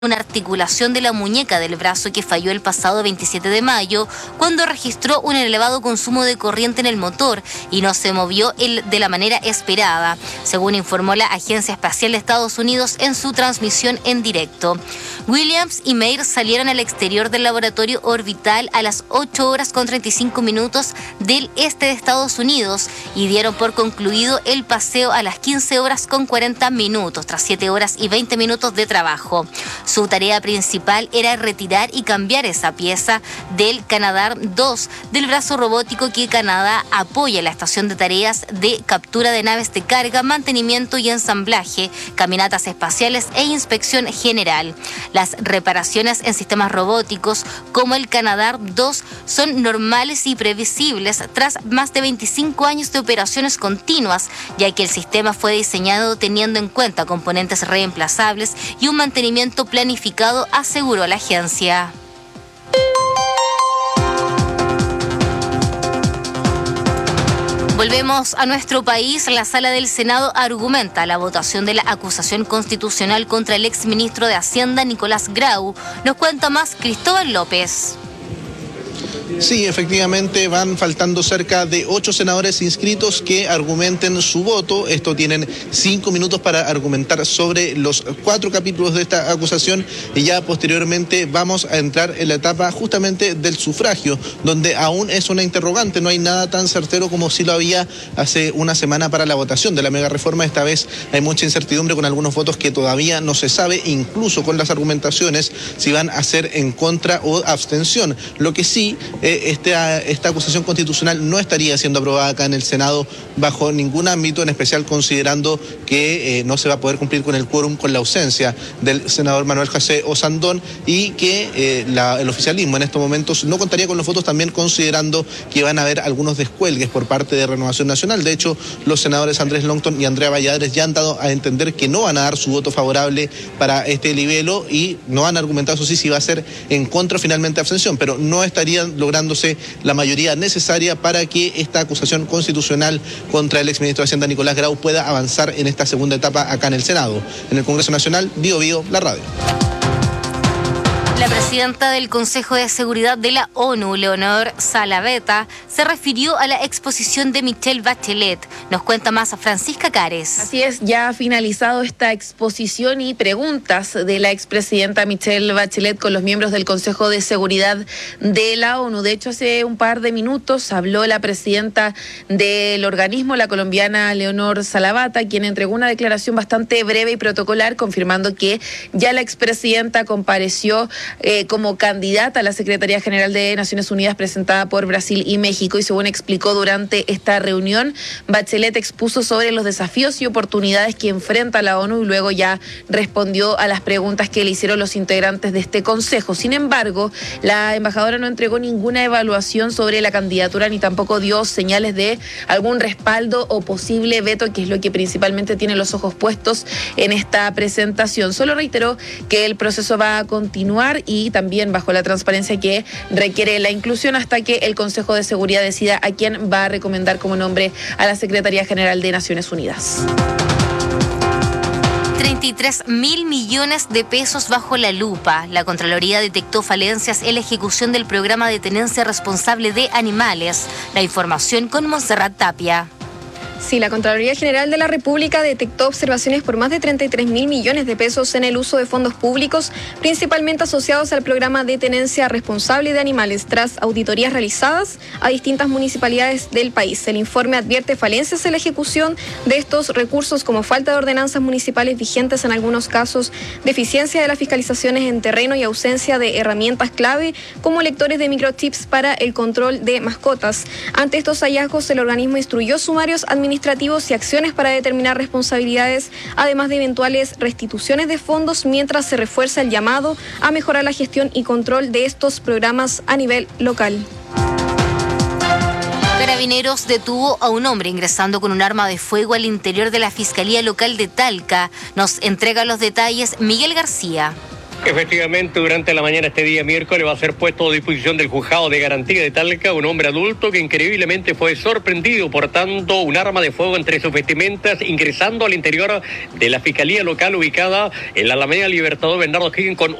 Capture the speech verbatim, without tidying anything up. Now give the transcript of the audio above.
una articulación de la muñeca del brazo que falló el pasado veintisiete de mayo, cuando registró un elevado consumo de corriente en el motor y no se movió el, de la manera esperada, según informó la Agencia Espacial de Estados Unidos en su transmisión en directo. Williams y Meir salieron al exterior del laboratorio orbital a las ocho horas con treinta y cinco minutos del este de Estados Unidos y dieron por concluido el paseo a las quince horas con cuarenta minutos, tras siete horas y veinte minutos de trabajo. Su tarea principal era retirar y cambiar esa pieza del Canadarm dos del brazo robótico que Canadá apoya en la estación de tareas de captura de naves de carga, mantenimiento y ensamblaje, caminatas espaciales e inspección general. Las reparaciones en sistemas robóticos como el Canadarm dos son normales y previsibles tras más de veinticinco años de operaciones continuas, ya que el sistema fue diseñado teniendo en cuenta componentes reemplazables y un mantenimiento planificado, aseguró la agencia. Volvemos a nuestro país. La Sala del Senado argumenta la votación de la acusación constitucional contra el exministro de Hacienda, Nicolás Grau. Nos cuenta más Cristóbal López. Sí, efectivamente van faltando cerca de ocho senadores inscritos que argumenten su voto. Esto tienen cinco minutos para argumentar sobre los cuatro capítulos de esta acusación y ya posteriormente vamos a entrar en la etapa justamente del sufragio, donde aún es una interrogante, no hay nada tan certero como si lo había hace una semana para la votación de la mega reforma. Esta vez hay mucha incertidumbre con algunos votos que todavía no se sabe, incluso con las argumentaciones, si van a ser en contra o abstención. Lo que sí, eh, esta, esta acusación constitucional no estaría siendo aprobada acá en el Senado bajo ningún ámbito, en especial considerando que eh, no se va a poder cumplir con el quórum con la ausencia del senador Manuel José Osandón y que eh, la, el oficialismo en estos momentos no contaría con los votos, también considerando que van a haber algunos descuelgues por parte de Renovación Nacional. De hecho, los senadores Andrés Longton y Andrea Valladares ya han dado a entender que no van a dar su voto favorable para este libelo y no han argumentado, eso sí, si va a ser en contra o finalmente abstención, pero no estarían lográndose la mayoría necesaria para que esta acusación constitucional contra el exministro de Hacienda Nicolás Grau pueda avanzar en esta segunda etapa acá en el Senado. En el Congreso Nacional, Bio Bio, la radio. La presidenta del Consejo de Seguridad de la ONU, Leonor Salaveta, se refirió a la exposición de Michelle Bachelet. Nos cuenta más a Francisca Cares. Así es, ya ha finalizado esta exposición y preguntas de la expresidenta Michelle Bachelet con los miembros del Consejo de Seguridad de la ONU. De hecho, hace un par de minutos habló la presidenta del organismo, la colombiana Leonor Salaveta, quien entregó una declaración bastante breve y protocolar, confirmando que ya la expresidenta compareció Eh, como candidata a la Secretaría General de Naciones Unidas presentada por Brasil y México, y según explicó durante esta reunión, Bachelet expuso sobre los desafíos y oportunidades que enfrenta la ONU y luego ya respondió a las preguntas que le hicieron los integrantes de este consejo. Sin embargo, la embajadora no entregó ninguna evaluación sobre la candidatura ni tampoco dio señales de algún respaldo o posible veto, que es lo que principalmente tiene los ojos puestos en esta presentación. Solo reiteró que el proceso va a continuar y también bajo la transparencia que requiere la inclusión hasta que el Consejo de Seguridad decida a quién va a recomendar como nombre a la Secretaría General de Naciones Unidas. treinta y tres mil millones de pesos bajo la lupa. La Contraloría detectó falencias en la ejecución del programa de tenencia responsable de animales. La información con Montserrat Tapia. Sí, la Contraloría General de la República detectó observaciones por más de treinta y tres mil millones de pesos en el uso de fondos públicos, principalmente asociados al programa de tenencia responsable de animales, tras auditorías realizadas a distintas municipalidades del país. El informe advierte falencias en la ejecución de estos recursos, como falta de ordenanzas municipales vigentes en algunos casos, deficiencia de las fiscalizaciones en terreno y ausencia de herramientas clave como lectores de microchips para el control de mascotas. Ante estos hallazgos, el organismo instruyó sumarios administrativos administrativos y acciones para determinar responsabilidades, además de eventuales restituciones de fondos, mientras se refuerza el llamado a mejorar la gestión y control de estos programas a nivel local. Carabineros detuvo a un hombre ingresando con un arma de fuego al interior de la Fiscalía Local de Talca. Nos entrega los detalles Miguel García. Efectivamente, durante la mañana este día miércoles va a ser puesto a disposición del juzgado de garantía de Talca un hombre adulto que increíblemente fue sorprendido portando un arma de fuego entre sus vestimentas ingresando al interior de la fiscalía local ubicada en la Alameda Libertador Bernardo Higgins con